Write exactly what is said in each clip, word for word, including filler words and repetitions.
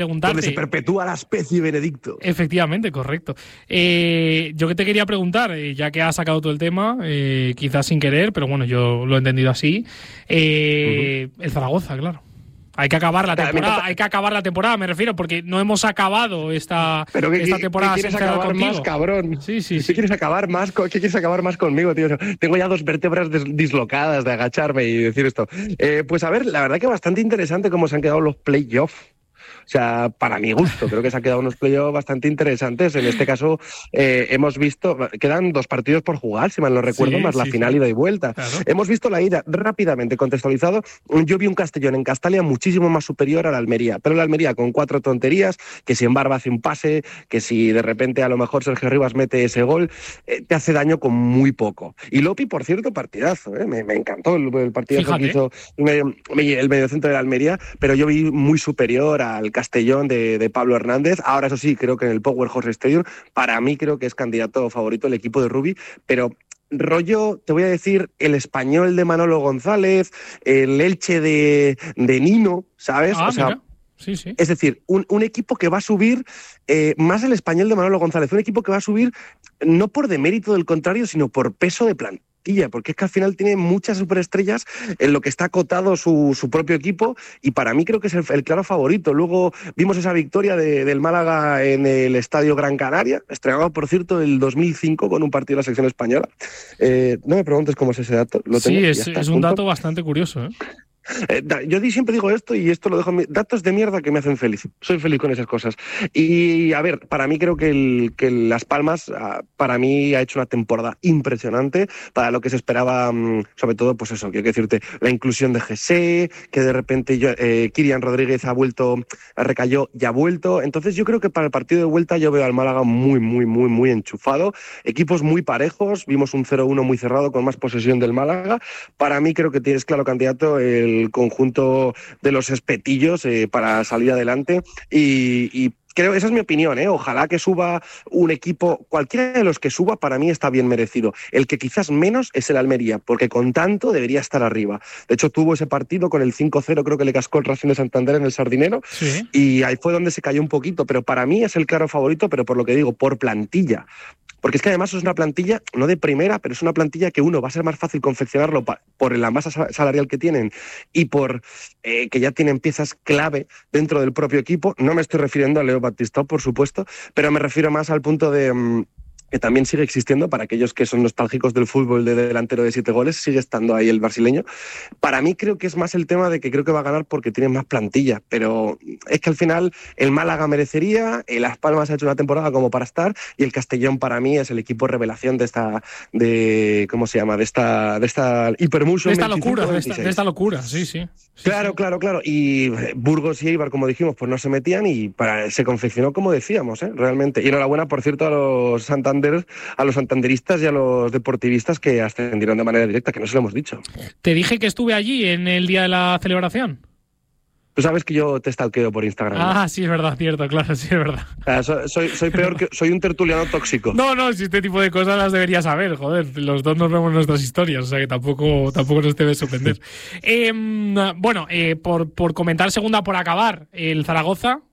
preguntarte... Donde se perpetúa la especie Benedicto. Efectivamente, correcto. Eh, yo que te quería preguntar, eh, ya que has sacado todo el tema, eh, quizás sin querer, pero bueno, yo lo he entendido así, eh, uh-huh. el Zaragoza, claro. Hay que acabar la temporada, hay que acabar la temporada, me refiero, porque no hemos acabado esta, Pero que, esta temporada. ¿qué quieres acabar contigo. más, cabrón? Sí, sí, sí. ¿Qué quieres acabar más? ¿Qué quieres acabar más conmigo, tío? Tengo ya dos vértebras dislocadas de agacharme y decir esto. Eh, pues a ver, la verdad que bastante interesante cómo se han quedado los playoffs. O sea, para mi gusto, creo que se han quedado unos playoffs bastante interesantes. En este caso, eh, hemos visto, quedan dos partidos por jugar, si mal no recuerdo, sí, más sí, la final sí. ida y vuelta. Claro. Hemos visto la ida rápidamente contextualizado. Yo vi un Castellón en Castalia muchísimo más superior a la Almería, pero la Almería con cuatro tonterías, que si Embarba hace un pase, que si de repente a lo mejor Sergio Rivas mete ese gol, eh, te hace daño con muy poco. Y Lopi, por cierto, partidazo, ¿eh? me, me encantó el, el partidazo que hizo el, el mediocentro de la Almería, pero yo vi muy superior al Castellón de, de Pablo Hernández. Ahora, eso sí, creo que en el Power Horse Stadium, para mí creo que es candidato favorito el equipo de Rubi, pero rollo, te voy a decir, el Español de Manolo González, el Elche de, de Nino, ¿sabes? Ah, o sea, mira. Sí, sí. Es decir, un, un equipo que va a subir eh, más el Español de Manolo González, un equipo que va a subir no por demérito del contrario, sino por peso de plantilla. Porque es que al final tiene muchas superestrellas en lo que está acotado su, su propio equipo y para mí creo que es el, el claro favorito. Luego vimos esa victoria de, del Málaga en el Estadio Gran Canaria, estrenado por cierto el dos mil cinco con un partido de la selección española. Eh, no me preguntes cómo es ese dato. Lo sí, tengo, es, es un dato bastante curioso, ¿eh? Eh, yo siempre digo esto y esto lo dejo en mi... datos de mierda que me hacen feliz. Soy feliz con esas cosas. Y a ver, para mí creo que, el, que Las Palmas para mí ha hecho una temporada impresionante para lo que se esperaba, sobre todo, pues eso, quiero decirte, la inclusión de José, que de repente yo, eh, Kirian Rodríguez ha vuelto, recayó y ha vuelto. Entonces yo creo que para el partido de vuelta yo veo al Málaga muy, muy, muy, muy enchufado. Equipos muy parejos. Vimos un cero uno muy cerrado con más posesión del Málaga. Para mí creo que tienes claro candidato el el conjunto de los espetillos eh, para salir adelante y, y creo, esa es mi opinión, ¿eh? Ojalá que suba un equipo, cualquiera de los que suba para mí está bien merecido. El que quizás menos es el Almería, porque con tanto debería estar arriba. De hecho tuvo ese partido con el cinco cero, creo que le cascó el Racing de Santander en el Sardinero, sí. Y ahí fue donde se cayó un poquito, pero para mí es el claro favorito, pero por lo que digo, por plantilla. Porque es que además es una plantilla, no de primera, pero es una plantilla que uno va a ser más fácil confeccionarlo pa- por la masa salarial que tienen y por eh, que ya tienen piezas clave dentro del propio equipo. No me estoy refiriendo a Leo Baptistao, por supuesto, pero me refiero más al punto de... Mmm, que también sigue existiendo para aquellos que son nostálgicos del fútbol de delantero de siete goles, sigue estando ahí el brasileño. Para mí creo que es más el tema de que creo que va a ganar porque tiene más plantilla, pero es que al final el Málaga merecería, el Las Palmas ha hecho una temporada como para estar y el Castellón para mí es el equipo revelación de esta, de ¿cómo se llama? De esta, de esta hipermotion. De esta locura, de esta, de esta locura, sí, sí. sí claro, sí. claro, claro. Y Burgos y Eibar, como dijimos, pues no se metían y para, se confeccionó como decíamos, ¿eh? Realmente. Y enhorabuena, por cierto, a los Santander a los santanderistas y a los deportivistas que ascendieron de manera directa, que no se lo hemos dicho. Te dije que estuve allí en el día de la celebración. Tú sabes que yo te stalkeo por Instagram. Ah, ¿no? sí, es verdad, cierto, claro, sí, es verdad. Ah, soy, soy, soy peor que... Soy un tertuliano tóxico. No, no, si este tipo de cosas las deberías saber, joder. Los dos nos vemos nuestras historias, o sea que tampoco, tampoco nos debe sorprender. eh, bueno, eh, por, por comentar segunda por acabar, el Zaragoza...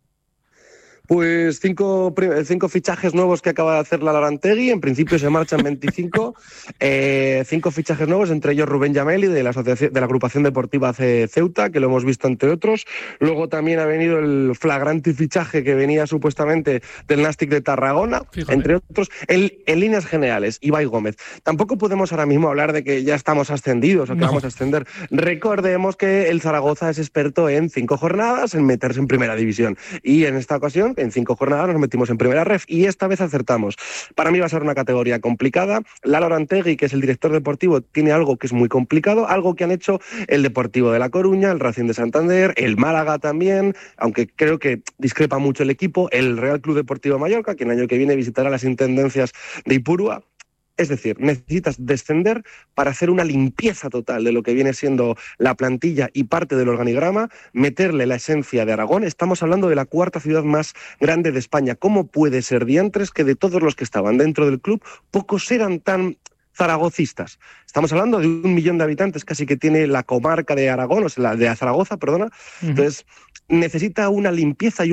Pues cinco, cinco fichajes nuevos que acaba de hacer la Larantegui. En principio se marchan veinticinco. eh, cinco fichajes nuevos, entre ellos Rubén Yameli de la asociación de la agrupación deportiva C Ceuta, que lo hemos visto entre otros. Luego también ha venido el flagrante fichaje que venía supuestamente del Nàstic de Tarragona, Fíjate. entre otros. En, en líneas generales, Ibai Gómez. Tampoco podemos ahora mismo hablar de que ya estamos ascendidos o que no. vamos a ascender. Recordemos que el Zaragoza es experto en cinco jornadas, en meterse en primera división. Y en esta ocasión, en cinco jornadas nos metimos en primera ref y esta vez acertamos. Para mí va a ser una categoría complicada. Lalo Arantegui, que es el director deportivo, tiene algo que es muy complicado, algo que han hecho el Deportivo de La Coruña, el Racing de Santander, el Málaga también, aunque creo que discrepa mucho el equipo, el Real Club Deportivo Mallorca, que el año que viene visitará las intendencias de Ipurúa. Es decir, necesitas descender para hacer una limpieza total de lo que viene siendo la plantilla y parte del organigrama, meterle la esencia de Aragón. Estamos hablando de la cuarta ciudad más grande de España. ¿Cómo puede ser diantres que de todos los que estaban dentro del club, pocos eran tan zaragocistas. Estamos hablando de un millón de habitantes casi que tiene la comarca de Aragón, o sea, la de Zaragoza, perdona. Uh-huh. Entonces, necesita una limpieza y